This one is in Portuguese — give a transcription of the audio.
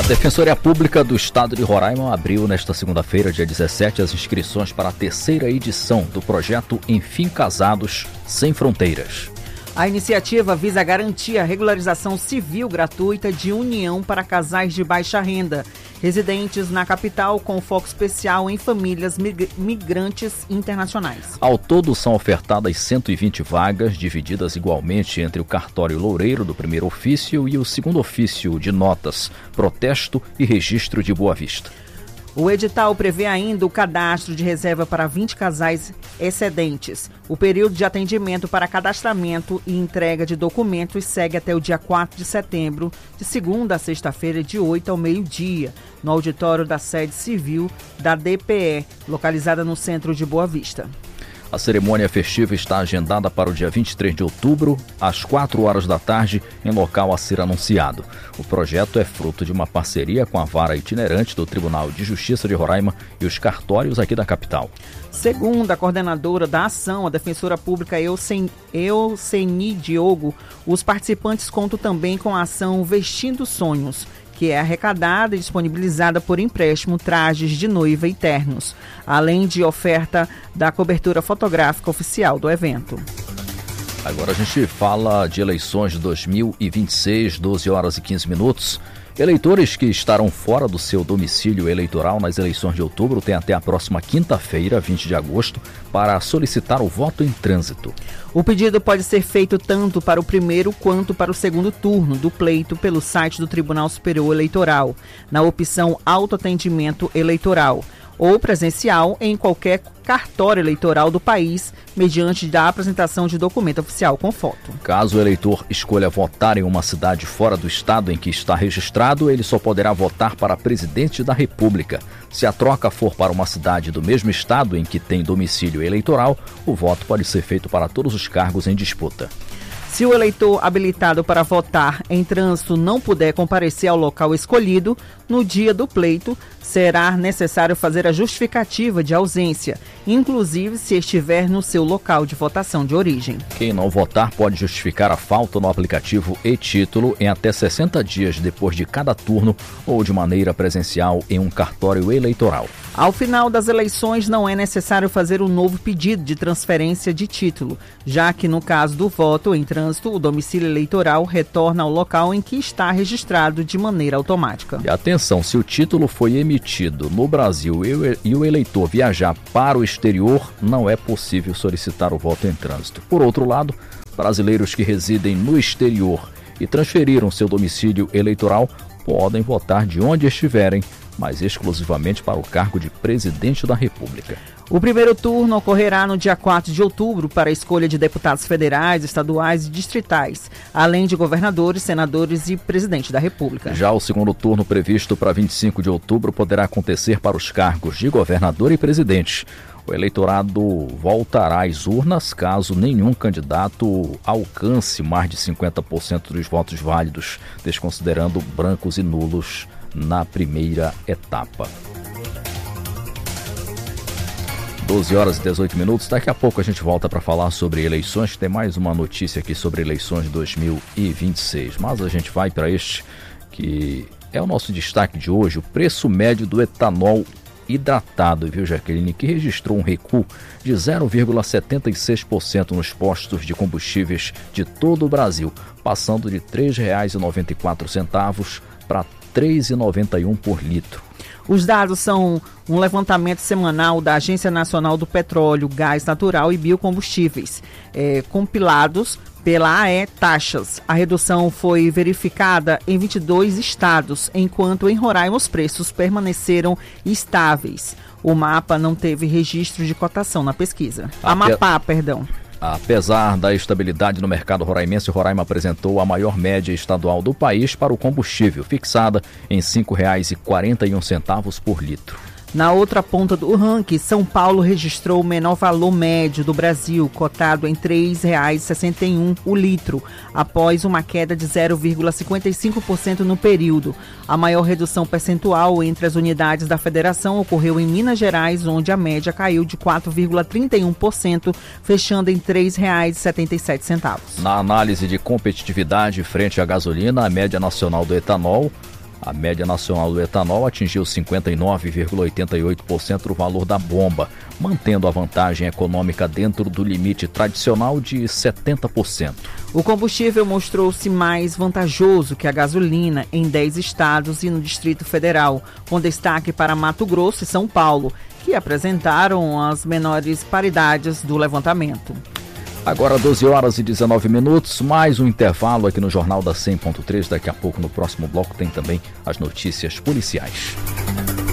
Defensoria Pública do Estado de Roraima abriu nesta segunda-feira, dia 17, as inscrições para a terceira edição do projeto Enfim Casados Sem Fronteiras. A iniciativa visa garantir a regularização civil gratuita de união para casais de baixa renda, residentes na capital, com foco especial em famílias migrantes internacionais. Ao todo, são ofertadas 120 vagas, divididas igualmente entre o cartório loureiro do primeiro ofício e o segundo ofício de notas, protesto e registro de Boa Vista. O edital prevê ainda o cadastro de reserva para 20 casais excedentes. O período de atendimento para cadastramento e entrega de documentos segue até o dia 4 de setembro, de segunda a sexta-feira, de 8 ao meio-dia, no auditório da sede civil da DPE, localizada no centro de Boa Vista. A cerimônia festiva está agendada para o dia 23 de outubro, às 4 horas da tarde, em local a ser anunciado. O projeto é fruto de uma parceria com a Vara Itinerante do Tribunal de Justiça de Roraima e os cartórios aqui da capital. Segundo a coordenadora da ação, a defensora pública Euceni Diogo, os participantes contam também com a ação Vestindo Sonhos, que é arrecadada e disponibilizada por empréstimo trajes de noiva e ternos, além de oferta da cobertura fotográfica oficial do evento. Agora a gente fala de eleições de 2026, 12 horas e 15 minutos. Eleitores que estarão fora do seu domicílio eleitoral nas eleições de outubro têm até a próxima quinta-feira, 20 de agosto, para solicitar o voto em trânsito. O pedido pode ser feito tanto para o primeiro quanto para o segundo turno do pleito pelo site do Tribunal Superior Eleitoral, na opção Autoatendimento Eleitoral, ou presencial em qualquer cartório eleitoral do país, mediante da apresentação de documento oficial com foto. Caso o eleitor escolha votar em uma cidade fora do estado em que está registrado, ele só poderá votar para presidente da República. Se a troca for para uma cidade do mesmo estado em que tem domicílio eleitoral, o voto pode ser feito para todos os cargos em disputa. Se o eleitor habilitado para votar em trânsito não puder comparecer ao local escolhido, no dia do pleito, será necessário fazer a justificativa de ausência, inclusive se estiver no seu local de votação de origem. Quem não votar pode justificar a falta no aplicativo e-título em até 60 dias depois de cada turno ou de maneira presencial em um cartório eleitoral. Ao final das eleições, não é necessário fazer um novo pedido de transferência de título, já que no caso do voto em trânsito, o domicílio eleitoral retorna ao local em que está registrado de maneira automática. E atenção, se o título foi emitido no Brasil e o eleitor viajar para o exterior, não é possível solicitar o voto em trânsito. Por outro lado, brasileiros que residem no exterior e transferiram seu domicílio eleitoral podem votar de onde estiverem, mas exclusivamente para o cargo de presidente da República. O primeiro turno ocorrerá no dia 4 de outubro para a escolha de deputados federais, estaduais e distritais, além de governadores, senadores e presidente da República. Já o segundo turno, previsto para 25 de outubro, poderá acontecer para os cargos de governador e presidente. O eleitorado voltará às urnas caso nenhum candidato alcance mais de 50% dos votos válidos, desconsiderando brancos e nulos na primeira etapa. 12 horas e 18 minutos. Daqui a pouco a gente volta para falar sobre eleições. Tem mais uma notícia aqui sobre eleições de 2026. Mas a gente vai para este, que é o nosso destaque de hoje: o preço médio do etanol hidratado, viu, Jaqueline, que registrou um recuo de 0,76% nos postos de combustíveis de todo o Brasil, passando de R$ 3,94 para R$ 3,91 por litro. Os dados são um levantamento semanal da Agência Nacional do Petróleo, Gás Natural e Biocombustíveis, compilados pela AE Taxas. A redução foi verificada em 22 estados, enquanto em Roraima os preços permaneceram estáveis. O mapa não teve registro de cotação na pesquisa. Amapá, perdão. Apesar da estabilidade no mercado roraimense, Roraima apresentou a maior média estadual do país para o combustível, fixada em R$ 5,41 por litro. Na outra ponta do ranking, São Paulo registrou o menor valor médio do Brasil, cotado em R$ 3,61 o litro, após uma queda de 0,55% no período. A maior redução percentual entre as unidades da federação ocorreu em Minas Gerais, onde a média caiu de 4,31%, fechando em R$ 3,77. Na análise de competitividade frente à gasolina, a média nacional do etanol A média nacional do etanol atingiu 59,88% do valor da bomba, mantendo a vantagem econômica dentro do limite tradicional de 70%. O combustível mostrou-se mais vantajoso que a gasolina em 10 estados e no Distrito Federal, com destaque para Mato Grosso e São Paulo, que apresentaram as menores paridades do levantamento. Agora 12 horas e 19 minutos, mais um intervalo aqui no Jornal da 100.3. Daqui a pouco, no próximo bloco, tem também as notícias policiais.